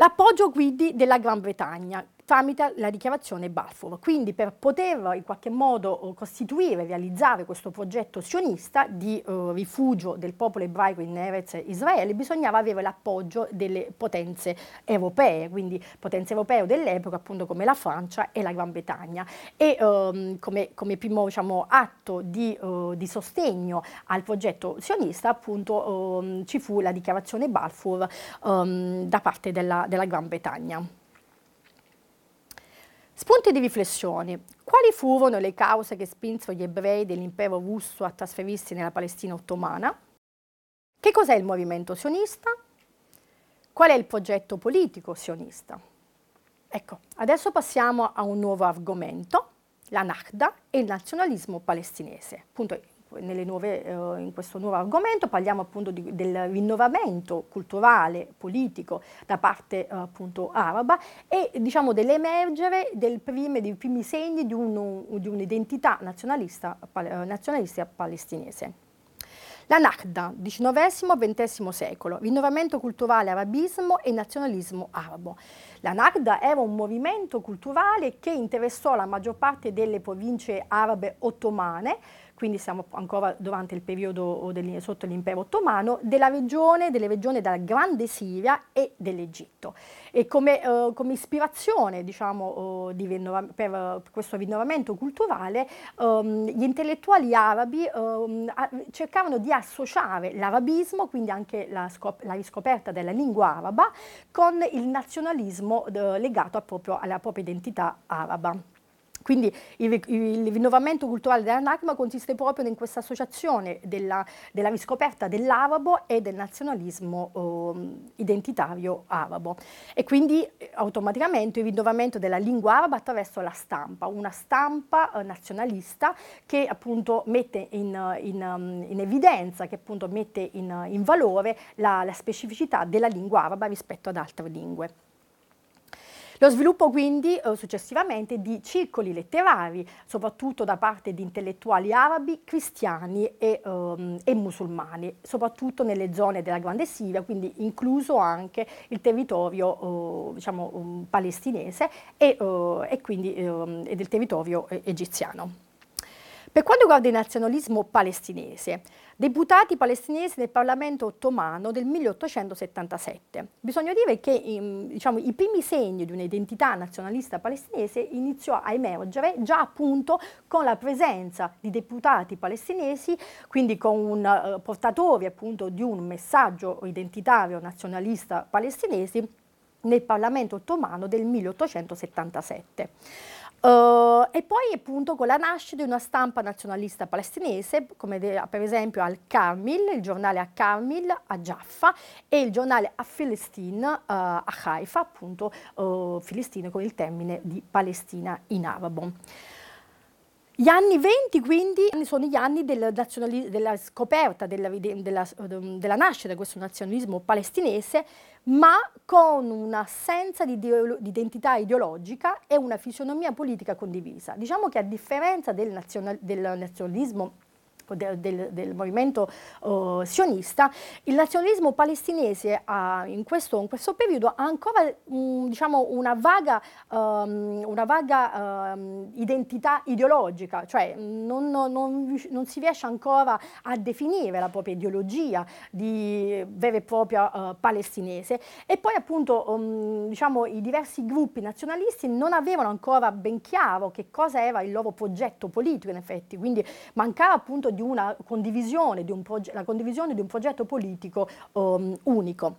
L'appoggio quindi della Gran Bretagna tramite la dichiarazione Balfour. Quindi per poter in qualche modo costituire, realizzare questo progetto sionista di rifugio del popolo ebraico in Eretz Israele, bisognava avere l'appoggio delle potenze europee, quindi potenze europee dell'epoca appunto come la Francia e la Gran Bretagna. E come primo, diciamo, atto di sostegno al progetto sionista appunto ci fu la dichiarazione Balfour da parte della Gran Bretagna. Spunti di riflessione. Quali furono le cause che spinsero gli ebrei dell'impero russo a trasferirsi nella Palestina ottomana? Che cos'è il movimento sionista? Qual è il progetto politico sionista? Ecco, adesso passiamo a un nuovo argomento, la Nakba e il nazionalismo palestinese. Appunto, in questo nuovo argomento parliamo appunto del rinnovamento culturale, politico da parte appunto araba e diciamo dell'emergere dei primi segni di un'identità nazionalista palestinese. La Nakba, XIX-XX secolo, rinnovamento culturale, arabismo e nazionalismo arabo. La Nakba era un movimento culturale che interessò la maggior parte delle province arabe ottomane, quindi siamo ancora durante il periodo sotto l'impero ottomano, delle regioni della Grande Siria e dell'Egitto. E come ispirazione, diciamo, per questo rinnovamento culturale, gli intellettuali arabi cercavano di associare l'arabismo, quindi anche la riscoperta della lingua araba, con il nazionalismo legato proprio alla propria identità araba. Quindi il rinnovamento culturale della Nakba consiste proprio in questa associazione della riscoperta dell'arabo e del nazionalismo identitario arabo. E quindi automaticamente il rinnovamento della lingua araba attraverso la stampa, una stampa nazionalista che appunto mette in evidenza, che appunto mette in valore la specificità della lingua araba rispetto ad altre lingue. Lo sviluppo quindi successivamente di circoli letterari, soprattutto da parte di intellettuali arabi, cristiani e musulmani, soprattutto nelle zone della Grande Siria, quindi incluso anche il territorio diciamo, palestinese e del territorio egiziano. Per quanto riguarda il nazionalismo palestinese, deputati palestinesi nel Parlamento ottomano del 1877. Bisogna dire che diciamo, i primi segni di un'identità nazionalista palestinese iniziò a emergere già appunto con la presenza di deputati palestinesi, quindi con portatori appunto di un messaggio identitario nazionalista palestinese nel Parlamento ottomano del 1877. E poi appunto con la nascita di una stampa nazionalista palestinese, come per esempio al Carmil, il giornale a Carmil, a Jaffa, e il giornale a Filistin, a Haifa, appunto Filistino con il termine di Palestina in arabo. Gli anni 20 quindi sono gli anni della scoperta, della nascita di questo nazionalismo palestinese, ma con un'assenza di identità ideologica e una fisionomia politica condivisa. Diciamo che a differenza del nazionalismo del movimento sionista, il nazionalismo palestinese in questo periodo ha ancora diciamo, una vaga identità ideologica, cioè non si riesce ancora a definire la propria ideologia di vera e propria palestinese, e poi appunto diciamo, i diversi gruppi nazionalisti non avevano ancora ben chiaro che cosa era il loro progetto politico in effetti, quindi mancava appunto di una condivisione, la condivisione di un progetto politico unico.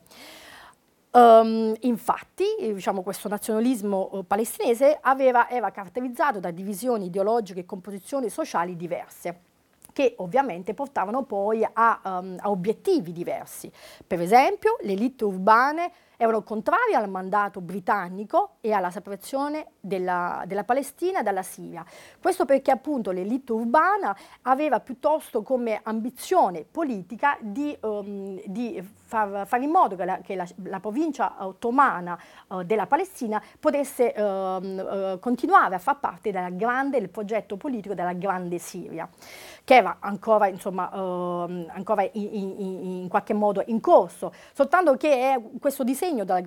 Infatti, diciamo, questo nazionalismo palestinese era caratterizzato da divisioni ideologiche e composizioni sociali diverse, che ovviamente portavano poi a obiettivi diversi. Per esempio, le elite urbane erano contrarie al mandato britannico e alla separazione della Palestina dalla Siria. Questo perché appunto l'elite urbana aveva piuttosto come ambizione politica di fare in modo che la provincia ottomana della Palestina potesse continuare a far parte del progetto politico della Grande Siria, che era ancora, insomma, ancora in qualche modo in corso, soltanto che questo disegno della